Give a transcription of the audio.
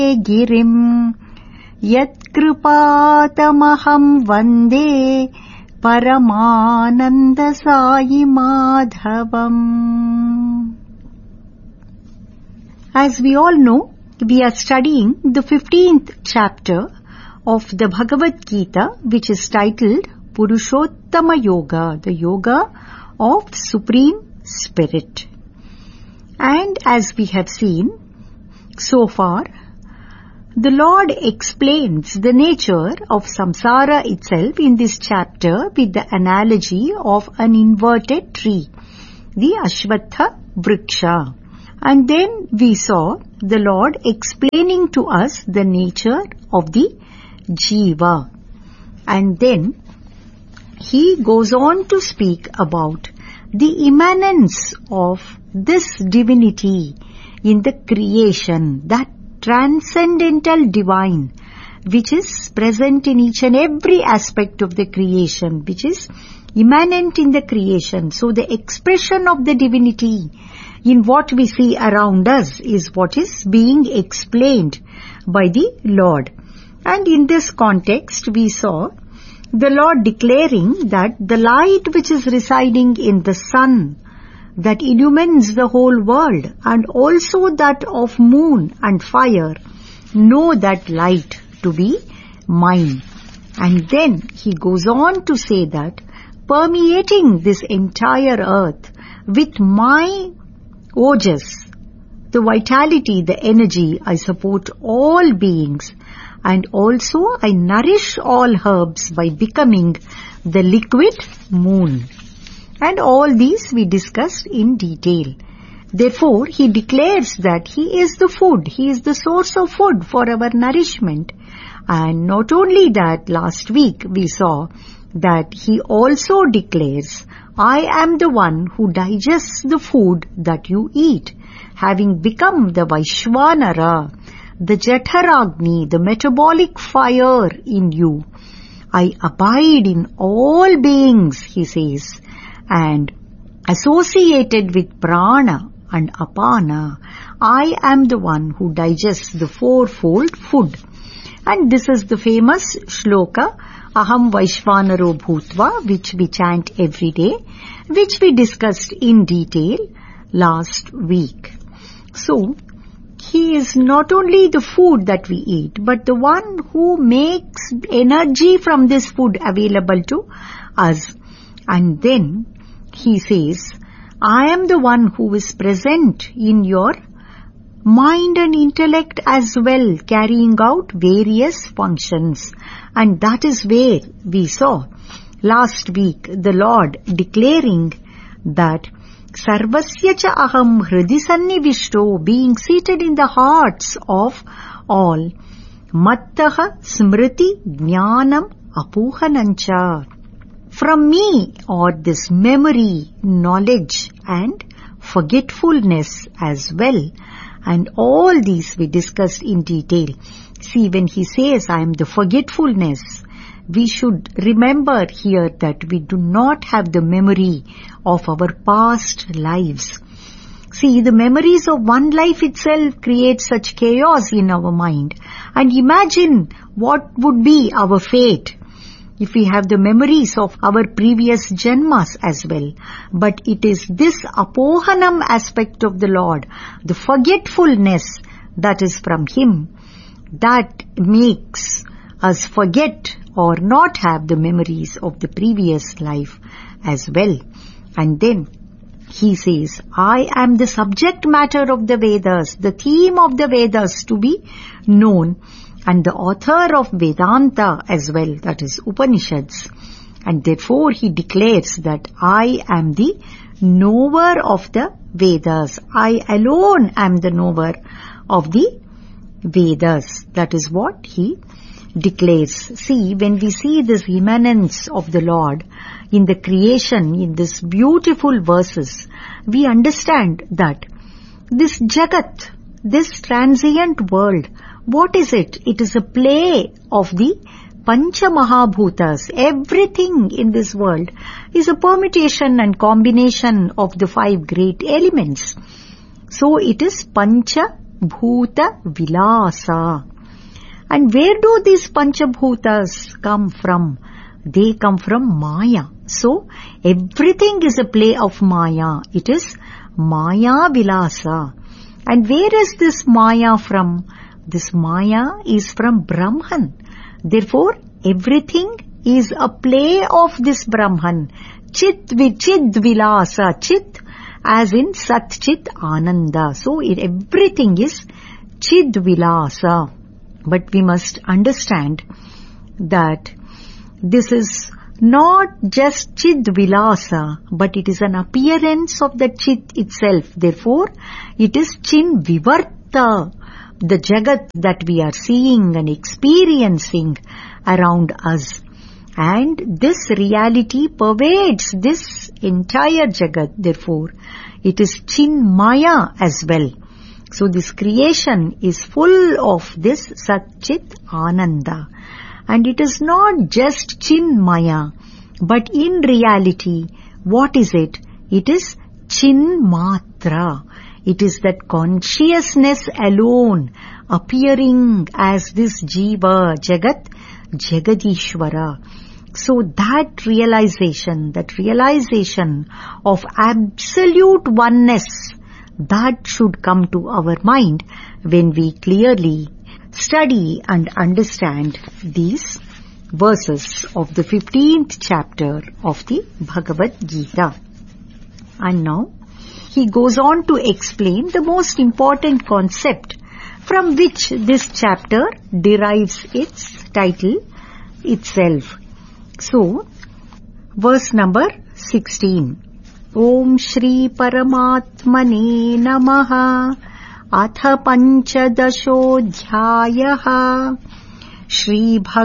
गिरिम् यत्कृपातमहं Vande Paramananda-Sayi Madhavam. As we all know, we are studying the 15th chapter of the Bhagavad Gita, which is titled Purushottama Yoga, the Yoga of Supreme Spirit. And as we have seen so far, the Lord explains the nature of samsara itself in this chapter with the analogy of an inverted tree, the Ashwatha Vriksha. And then we saw the Lord explaining to us the nature of the Jiva. And then he goes on to speak about the immanence of this divinity in the creation, that transcendental divine which is present in each and every aspect of the creation, which is immanent in the creation. So the expression of the divinity in what we see around us is what is being explained by the Lord. And in this context we saw the Lord declaring that the light which is residing in the sun, that illumines the whole world, and also that of moon and fire, know that light to be mine. And then he goes on to say that permeating this entire earth with my ojas, the vitality, the energy, I support all beings, and also I nourish all herbs by becoming the liquid moon. And all these we discussed in detail. Therefore, he declares that he is the food, he is the source of food for our nourishment. And not only that, last week we saw that he also declares, I am the one who digests the food that you eat, having become the Vaishvanara, the Jatharagni, the metabolic fire in you. I abide in all beings, he says, and associated with prana and apana, I am the one who digests the fourfold food. And this is the famous shloka, Aham Vaishvanaro Bhutva, which we chant every day, which we discussed in detail last week. So, he is not only the food that we eat, but the one who makes energy from this food available to us. And then he says, I am the one who is present in your mind and intellect as well, carrying out various functions. And that is where we saw last week the Lord declaring that Sarvasya cha aham hridi sannivishto, being seated in the hearts of all, mattaha smriti jnanam apuhanancha. From me are this memory, knowledge and forgetfulness as well. And all these we discussed in detail. See, when he says, I am the forgetfulness, we should remember here that we do not have the memory of our past lives. See, the memories of one life itself create such chaos in our mind. And imagine what would be our fate if we have the memories of our previous janmas as well. But it is this apohanam aspect of the Lord, the forgetfulness that is from him, that makes us forget or not have the memories of the previous life as well. And then he says, I am the subject matter of the Vedas, the theme of the Vedas to be known, and the author of Vedanta as well, that is Upanishads. And therefore he declares that I am the knower of the Vedas. I alone am the knower of the Vedas. That is what he declares. See, when we see this immanence of the Lord in the creation, in this beautiful verses, we understand that this Jagat, this transient world, what is it? It is a play of the Pancha Mahabhutas. Everything in this world is a permutation and combination of the 5 great elements. So it is Pancha Bhuta Vilasa. And where do these Panchabhutas come from? They come from Maya. So, everything is a play of Maya. It is Maya Vilasa. And where is this Maya from? This Maya is from Brahman. Therefore, everything is a play of this Brahman. Chit Vilasa. Chit as in Sat Chit Ananda. So, everything is Chid Vilasa. But we must understand that this is not just Chid Vilasa, but it is an appearance of the Chit itself. Therefore, it is Chin Vivarta, the Jagat that we are seeing and experiencing around us. And this reality pervades this entire Jagat. Therefore, it is Chinmaya as well. So this creation is full of this Sat-Chit Ananda. And it is not just Chinmaya, but in reality, what is it? It is Chinmatra. It is that consciousness alone appearing as this Jiva, Jagat, Jagadishvara. So that realization of absolute oneness, that should come to our mind when we clearly study and understand these verses of the 15th chapter of the Bhagavad Gita. And now he goes on to explain the most important concept from which this chapter derives its title itself. So, verse number 16. Om Shri Paramatmane Namaha Atha Panchadashodhyayaha Shri